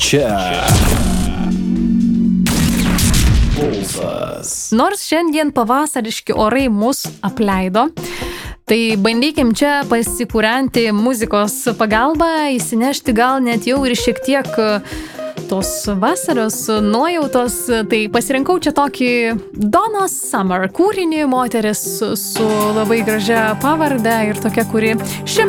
Čia Pulsas. Nors šiandien pavasariški orai mus apleido, tai bandykim čia pasikūrenti muzikos pagalbą, įsinešti gal net jau ir šiek tiek tos vasaros nuojautos. Tai pasirinkau čia tokį Donna Summer kūrinį, moteris su labai gražia pavarde ir tokia, kuri šiame